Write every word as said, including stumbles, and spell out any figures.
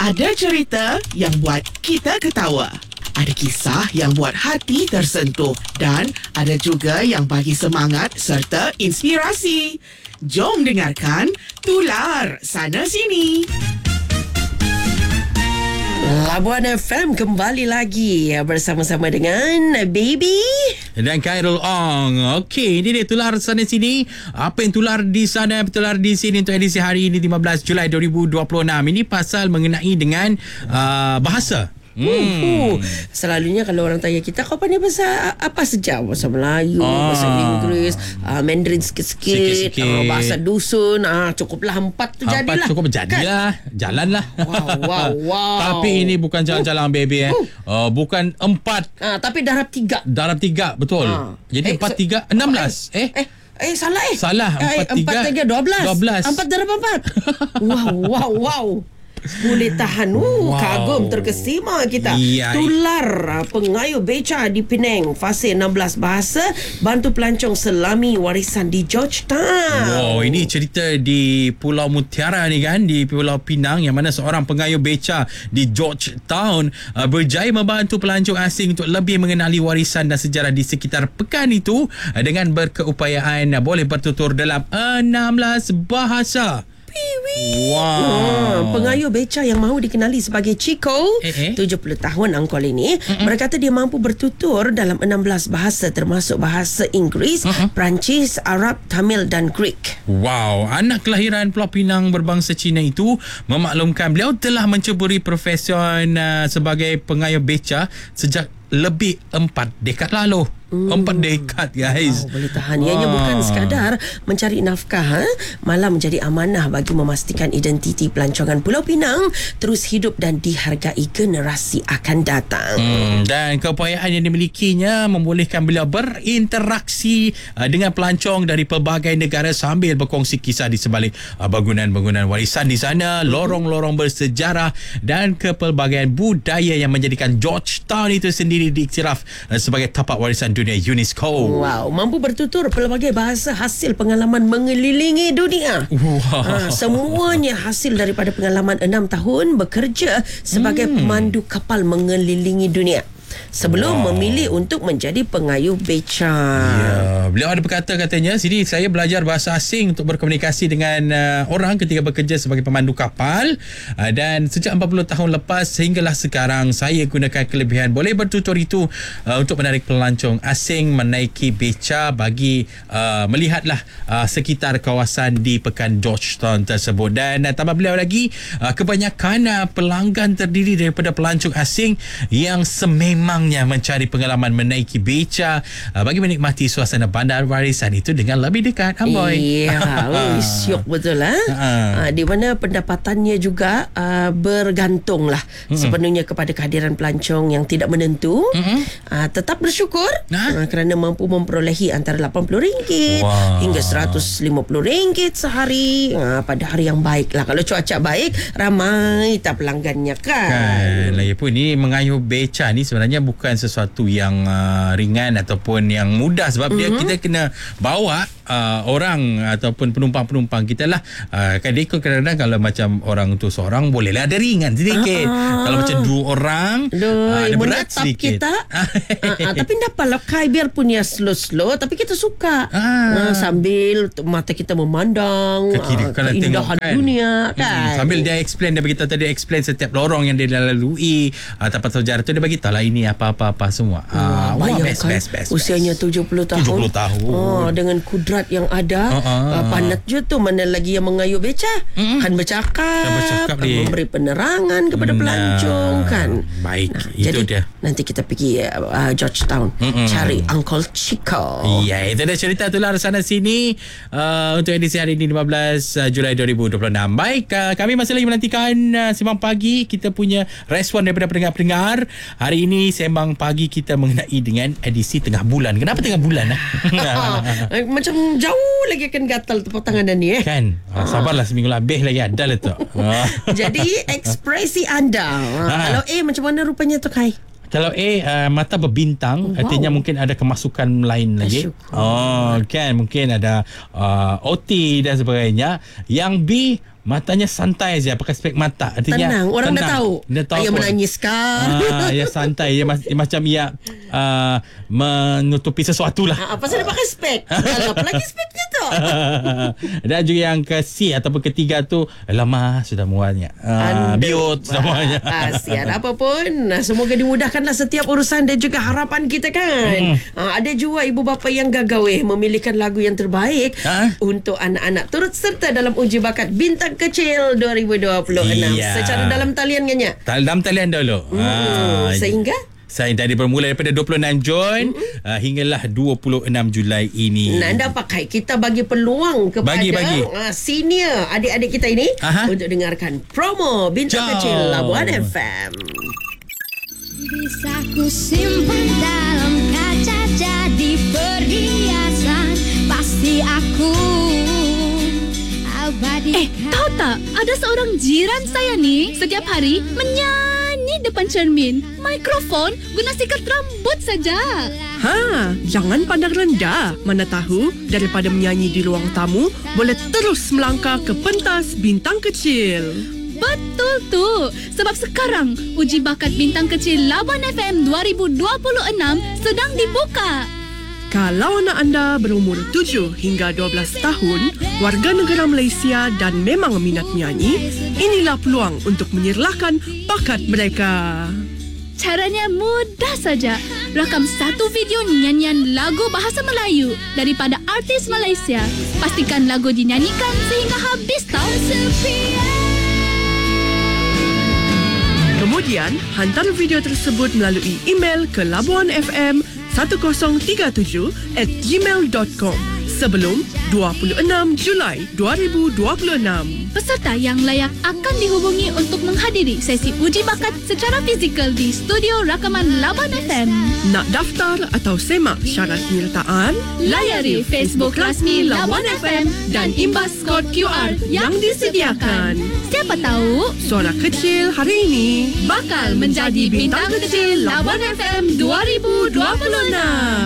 Ada cerita yang buat kita ketawa. Ada kisah yang buat hati tersentuh. Dan ada juga yang bagi semangat serta inspirasi. Jom dengarkan Tular Sana Sini. Labuan F M kembali lagi bersama-sama dengan Baby dan Khairul Ong. Okey, ini dia Tular Sana Sini. Apa yang tular di sana, tular di sini untuk edisi hari ini lima belas Julai dua ribu dua puluh enam. Ini pasal mengenai dengan uh, bahasa. Hmm. Uh, selalunya kalau orang tanya kita, kau pandai bahasa apa saja? Bahasa Melayu, Ah. bahasa Inggeris, uh, Mandarin sikit-sikit, Sikit-sikit. uh, bahasa dusun, uh, cukuplah empat tu Empat jadilah. cukup jadilah. Kan? Jalanlah. Wow, wow, wow. Tapi ini bukan jalan-jalan baby eh. Uh, bukan empat. Uh, tapi darab tiga. Darab tiga, betul. Ah. Jadi Eh, empat so- tiga, enam belas. Eh? Eh, eh salah eh. Salah, Eh, empat tiga. Empat tiga, dua belas. Dua belas. Empat darab empat. Wow, wow, wow. Boleh tahan. Uh, Wow. Kagum terkesima kita. Iya. Tular uh, pengayuh beca di Penang, fasih enam belas bahasa, bantu pelancong selami warisan di Georgetown. Wow, ini cerita di Pulau Mutiara ni kan, di Pulau Pinang, yang mana seorang pengayuh beca di Georgetown uh, berjaya membantu pelancong asing untuk lebih mengenali warisan dan sejarah di sekitar pekan itu uh, dengan berkeupayaan uh, boleh bertutur dalam enam belas bahasa. Piwi. Wow. Ah, pengayuh beca yang mahu dikenali sebagai Chico, Eh, eh. tujuh puluh tahun angkol ini, Mm-mm. berkata dia mampu bertutur dalam enam belas bahasa termasuk bahasa Inggeris, Mm-mm. Perancis, Arab, Tamil dan Greek. Wow, anak kelahiran Pulau Pinang berbangsa Cina itu memaklumkan beliau telah menceburi profesion uh, sebagai pengayuh beca sejak lebih empat dekad lalu. Hmm. Empat dekad guys. Wow, boleh tahan. Ianya bukan sekadar mencari nafkah, ha? malah menjadi amanah bagi memastikan identiti pelancongan Pulau Pinang terus hidup dan dihargai generasi akan datang. Hmm, dan keupayaan yang dimilikinya membolehkan beliau berinteraksi uh, dengan pelancong dari pelbagai negara sambil berkongsi kisah di sebalik uh, bangunan-bangunan warisan di sana, lorong-lorong bersejarah dan kepelbagaian budaya yang menjadikan Georgetown itu sendiri diiktiraf uh, sebagai tapak warisan dunia UNESCO. Wow, mampu bertutur pelbagai bahasa hasil pengalaman mengelilingi dunia. Wow. Ha, semuanya hasil daripada pengalaman enam tahun bekerja sebagai hmm. pemandu kapal mengelilingi dunia sebelum wow. memilih untuk menjadi pengayuh beca. Ya, beliau ada berkata katanya, sini saya belajar bahasa asing untuk berkomunikasi dengan uh, orang ketika bekerja sebagai pemandu kapal uh, dan sejak empat puluh tahun lepas sehinggalah sekarang saya gunakan kelebihan boleh bertutur itu uh, untuk menarik pelancong asing menaiki beca bagi uh, melihatlah uh, sekitar kawasan di Pekan Georgetown tersebut. Dan uh, tambah beliau lagi, uh, kebanyakan uh, pelanggan terdiri daripada pelancong asing yang sememangnya mencari pengalaman menaiki beca uh, bagi menikmati suasana bandar warisan itu dengan lebih dekat. Amboi. Iya, oh, syok betul lah. Ha? Ha, di mana pendapatannya juga uh, bergantung lah mm-hmm. sepenuhnya kepada kehadiran pelancong yang tidak menentu. Mm-hmm. Uh, tetap bersyukur uh, kerana mampu memperolehi antara lapan puluh ringgit wow. hingga seratus lima puluh ringgit sehari uh, pada hari yang baik lah. Kalau cuaca baik, ramai tak pelanggannya kan. Kan, lagipun ni mengayuh beca ni sebenarnya bukan sesuatu yang uh, ringan ataupun yang mudah sebab mm-hmm. dia kita kena bawa uh, orang ataupun penumpang-penumpang kita lah. Uh, kan dia kadang-kadang kalau macam orang tu seorang bolehlah ada ringan sedikit. Uh-huh. Kalau macam dua orang uh, ada berat sedikit. Kita, uh, uh, tapi dapatlah kai biarpun ya slow-slow tapi kita suka. Uh, sambil mata kita memandang uh, keindahan kan. Dunia kan. Hmm, sambil dia explain, dia beritahu tadi explain setiap lorong yang dia lalui uh, tempat sejarah tu dia beritahu lah ini apa-apa-apa semua. Uh, uh, wah, best, best, best, usianya best. tujuh puluh tahun. tujuh puluh tahun. Oh, dengan kudrat yang ada. Uh-uh. Uh, panat je tu. Mana lagi yang mengayuh beca. Mm-hmm. Kan bercakap. Kan bercakap kan memberi penerangan kepada nah, pelancong kan. Baik. Nah, itu jadi, dia. Nanti kita pergi uh, Georgetown. Mm-hmm. Cari Uncle Chico. Ya, itu dia cerita Tular Sana Sini uh, untuk edisi hari ini lima belas Julai dua ribu dua puluh enam. Baik, uh, kami masih lagi menantikan uh, Sembang Pagi. Kita punya respon daripada pendengar-pendengar. Hari ini Sembang Pagi kita mengenai dengan edisi tengah bulan. Kenapa tengah bulan? Eh? Macam jauh lagi akan gatal tepuk tangan dan ni eh. Kan? Ah, sabarlah seminggu lebih lagi ada lah tu. Jadi ekspresi anda. Kalau A macam mana rupanya tu Kai? Kalau A uh, mata berbintang, wow. artinya mungkin ada kemasukan lain lagi. Syukur. Oh, kan mungkin ada uh, O T dan sebagainya. Yang B matanya santai saja, pakai spek mata. Artinya tenang. Orang tenang. dah tahu. Dia tahu Ayah pun. menangis kan. Ah, ya santai. Dia, mas- dia macam ia uh, menutupi sesuatu lah. Ah, pasal dia pakai spek. Apa lagi speknya tu? Dan juga yang ke C ataupun ketiga tu, lama sudah muatnya. Uh, biot sudah muatnya. Kasihan apapun. Nah, semoga dimudahkanlah setiap urusan dan juga harapan kita kan. Mm. Ah, ada juga ibu bapa yang gagawih memilihkan lagu yang terbaik Ha? untuk anak-anak turut serta dalam uji bakat Bintang Kecil dua ribu dua puluh enam. Iya. Secara dalam talian Nganya. Dalam talian dulu. Hmm, Ah, sehingga saya dari bermula daripada dua puluh enam Jun mm-hmm. uh, hinggalah dua puluh enam Julai ini. Nah, anda pakai kita bagi peluang kepada Bagi, bagi. Uh, senior adik-adik kita ini Aha. untuk dengarkan promo Bintang Jom. Kecil Labuan F M. Bisa ku simpan dalam kaca jadi perhiasan, pasti aku abadikan. Eh, tahu tak? Ada seorang jiran saya ni setiap hari menyanyi depan cermin. Mikrofon guna sikat rambut saja. Ha, jangan pandang rendah. Mana tahu daripada menyanyi di ruang tamu boleh terus melangkah ke pentas Bintang Kecil. Betul tu. Sebab sekarang uji bakat Bintang Kecil Labuan F M dua ribu dua puluh enam sedang dibuka. Kalau anak anda berumur tujuh hingga dua belas tahun, warga negara Malaysia dan memang minat menyanyi, inilah peluang untuk menyerlahkan bakat mereka. Caranya mudah saja. Rakam satu video nyanyian lagu bahasa Melayu daripada artis Malaysia. Pastikan lagu dinyanyikan sehingga habis tau. Kemudian, hantar video tersebut melalui email ke labuanfm ten tiga tujuh at gmail dot com sebelum dua puluh enam Julai dua ribu dua puluh enam. Peserta yang layak akan dihubungi untuk menghadiri sesi uji bakat secara fizikal di studio rakaman Labuan F M. Nak daftar atau semak syarat penyertaan? Layari Facebook rasmi Labuan F M dan imbas kod Q R yang disediakan. Siapa tahu Suara kecil hari ini bakal menjadi Bintang Kecil Labuan F M dua ribu dua puluh enam.